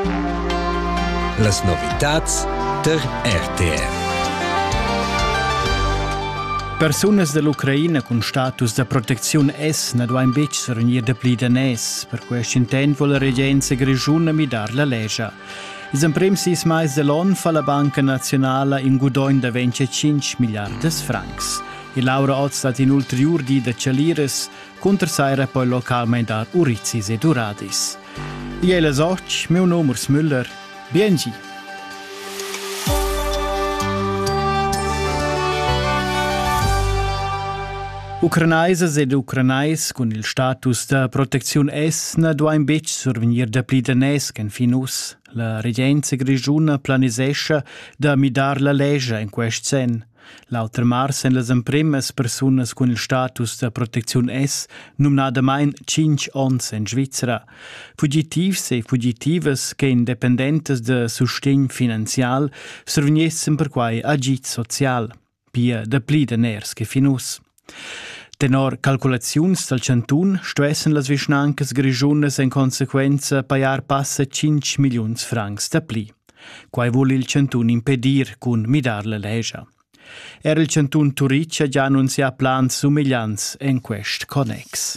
Las novitats der RTR. Persunas dell'Ucraina con status da protezione S ne duain bec sornir da pli danès, per questo intent vuole la regenza grigiuna mi dar la legia. Il prim 6 mais dell'ON fa la Banca Nazionale in gudoin da 25 miliardes francs. E Laura ha stat in ulterior di da Cialires, contrasaira poi localmente dar Urizis e Duradis. E le soch, meu nome è Müller, biengi. Ucranaises ed ucranais con il status da protezione S ne duain bec survenir da pli danès qu'en finus. La regenza grigiuna planisescha da midar la legia in quest sen. L'altra mars en las imprimas personas con il status da protezione S numnada main 5 ons in Svizzera. Fugitivs e fugitivas che independentes da sustegn finanzial surveniesen per quai agit social, pia da pli daners che finus. Tenor calculaziuns del cantun stuessen las vischnancas grigiunas en consequenza paiar passa 5 milions francs da pli. Quai vuol il cantun impedir cun midar la legia. Era il cantun Turiccia già annunzia plans umiliants en quest connex.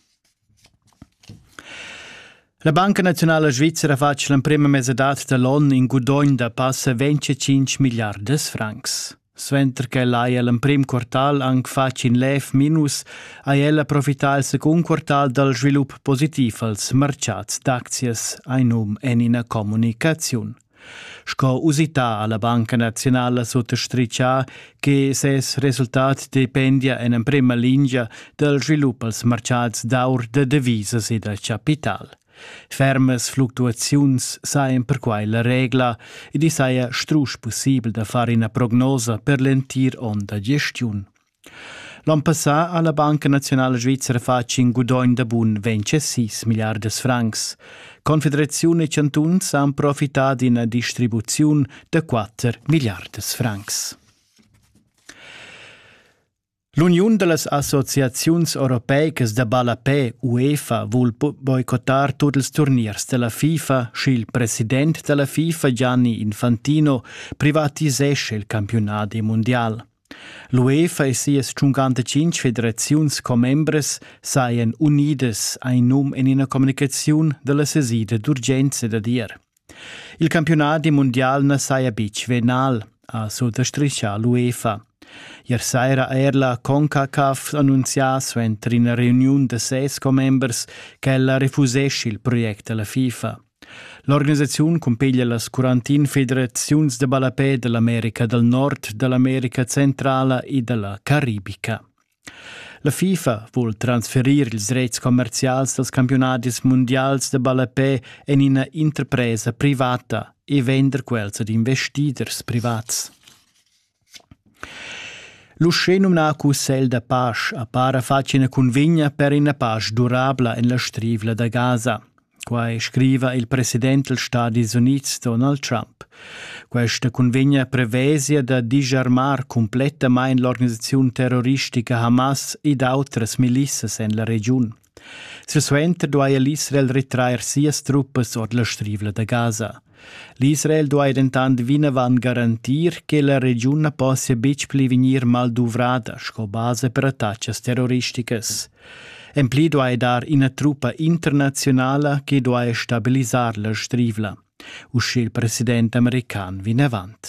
La Banca Nazionale Svizzera faccia la prima mesedat dell'ON in gudoin da passa 25 miliardes francs. Sventer che l'AIA l'an prim quartal anche faccia in lev minus, AIA approfitta il second quartal dal svilup positiv als marciats d'aczies ein en ina comunicazione. Sco usità alla Banca Nazionale sottostriccia che ses risultat dependia in prima linea dal svilup als marciats d'aur de devisas e da capital. Fermes fluctuaziuns saien per quai la regla e di saia strusch possibile da fare una prognosa per l'entir onda gestiun. L'an passà alla Banca Nazionale Svizzera faccia in gudoin da bun 26 miliardes francs. Confederazione e cantuns han profitat in una distribuzione da 4 miliardes francs. L'Unione delle Associazioni Europeicas da Balapè, UEFA, vuol boicottar tutti i turnieri della FIFA, il presidente della FIFA, Gianni Infantino, privatisesce il campionato mondiale. L'UEFA e sias 55 federazioni comembres saien unides in nome in una comunicazione della sesida d'urgenza da dir. Il campionato mondiale ne saia bic venal, a sottostriscia l'UEFA. Ier saira la CONCACAF annunziato entro una riunione de 6 comembers che ella refusesce il progetto della FIFA. L'organizzazione compiglia le 41 federazioni de Balapè dell'America del Nord, dell'America Centrale e della Caribica. La FIFA vuol trasferire i diritti commerciali dels campionati mondiali de Balapè in una intrapresa privata e vender quels ad investidors privats. Lo scenum cussel da pace appara faccia una convegna per una pace durabile in la strivla da Gaza. Quai scriva il presidente degli Stati Uniti Donald Trump. Questa convegna prevesia da disarmar completamente l'organizzazione terroristica Hamas ed altre milizas in la regione. Sisuenter doia l'Israel ritraer sias truppas od la strivla da Gaza. L'Israel doia dentant vinavan garantir che la regione possa bec pli venir mal duvrada sco base per attaccias terroristicas. En pli doia dar una truppa internazionale che doia stabilizar la strivla. Uscì il presidente american vinavant.